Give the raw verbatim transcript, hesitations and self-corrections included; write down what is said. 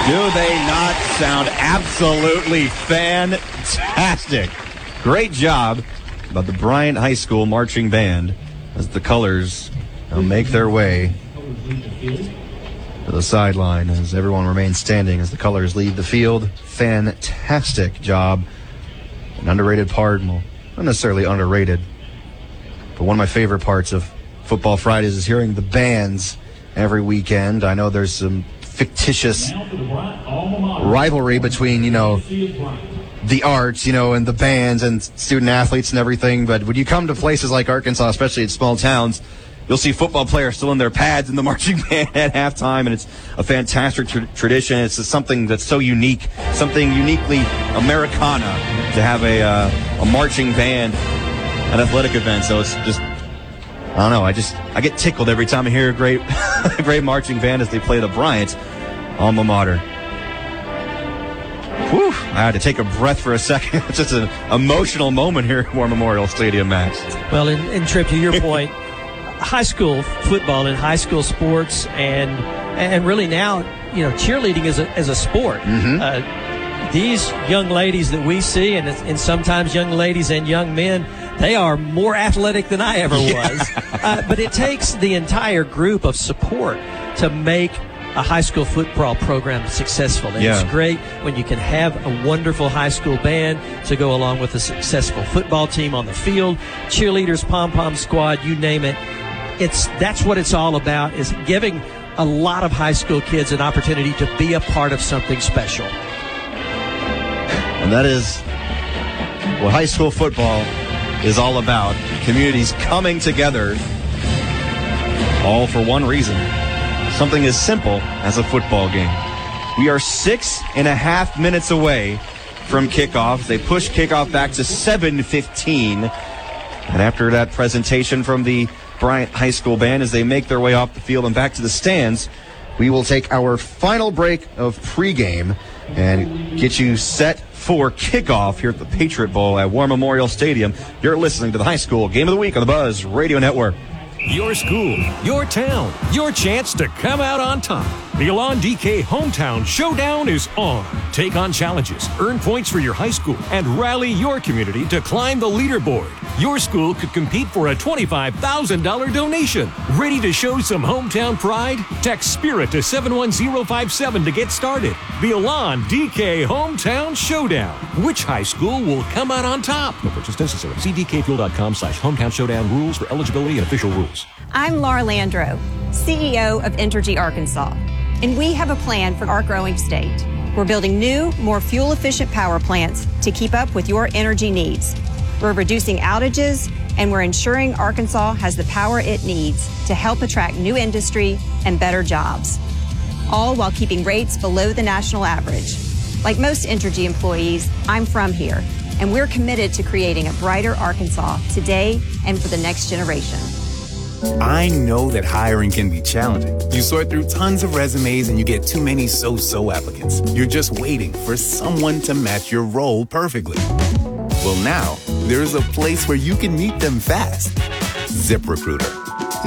Do they not sound absolutely fantastic? Great job by the Bryant High School Marching Band as the colors now make their way to the sideline as everyone remains standing as the colors leave the field. Fantastic job. An underrated part, well, not necessarily underrated, but one of my favorite parts of Football Fridays is hearing the bands every weekend. I know there's some fictitious rivalry between, you know, the arts, you know, and the bands and student athletes and everything. But when you come to places like Arkansas, especially in small towns, you'll see football players still in their pads in the marching band at halftime, and it's a fantastic tra- tradition. It's just something that's so unique, something uniquely Americana to have a uh, a marching band at athletic events. So it's just, I don't know, I just, I get tickled every time I hear a great, a great marching band as they play the Bryant alma mater. Whew, I had to take a breath for a second. It's just an emotional moment here at War Memorial Stadium, Max. Well, and, and Trip, to your point, high school football and high school sports and and really now, you know, cheerleading is a, as a sport. Mm-hmm. Uh, these young ladies that we see, and, and sometimes young ladies and young men, they are more athletic than I ever was. Yeah. Uh, but it takes the entire group of support to make a high school football program successful. And yeah. It's great when you can have a wonderful high school band to go along with a successful football team on the field, cheerleaders, pom-pom squad, you name it. It's that's what it's all about, is giving a lot of high school kids an opportunity to be a part of something special. And that is what high school football is all about. Communities coming together, all for one reason. Something as simple as a football game. We are six and a half minutes away from kickoff. They push kickoff back to seven fifteen. And after that presentation from the Bryant High School Band, as they make their way off the field and back to the stands, we will take our final break of pregame and get you set for kickoff here at the Patriot Bowl at War Memorial Stadium. You're listening to the High School Game of the Week on the Buzz Radio Network. Your school, your town, your chance to come out on top. The Elon D K Hometown Showdown is on. Take on challenges, earn points for your high school, and rally your community to climb the leaderboard. Your school could compete for a twenty-five thousand dollars donation. Ready to show some hometown pride? Text SPIRIT to seven one zero five seven to get started. The Elon D K Hometown Showdown. Which high school will come out on top? No purchase necessary. See d k fuel dot com slash hometown showdown rules for eligibility and official rules. I'm Laura Landro, C E O of Entergy Arkansas, and we have a plan for our growing state. We're building new, more fuel-efficient power plants to keep up with your energy needs. We're reducing outages, and we're ensuring Arkansas has the power it needs to help attract new industry and better jobs, all while keeping rates below the national average. Like most Entergy employees, I'm from here, and we're committed to creating a brighter Arkansas today and for the next generation. I know that hiring can be challenging. You sort through tons of resumes and you get too many so-so applicants. You're just waiting for someone to match your role perfectly. Well, now, there's a place where you can meet them fast. ZipRecruiter.